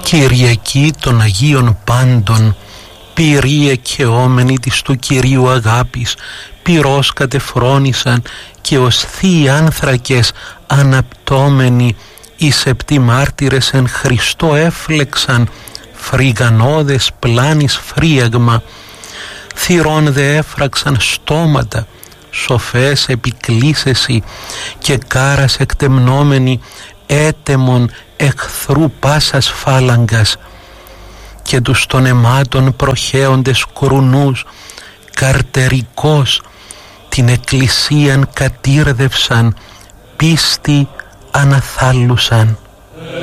Κυριακή των Αγίων Πάντων, πυροί εκαιόμενοι της του Κυρίου αγάπης, πυρός κατεφρόνησαν και ως θείοι άνθρακες αναπτώμενοι, οι σεπτοί μάρτυρες εν Χριστώ έφλεξαν, φρυγανώδες πλάνης φρίαγμα, θυρών δε έφραξαν στόματα, σοφές επικλήσεσι και κάρας εκτεμνόμενοι, έτεμον εχθρού πάσας φάλαγγας, και τους των αιμάτων προχέοντες κρουνούς, καρτερικός την εκκλησίαν κατήρδευσαν, πίστη αναθάλουσαν.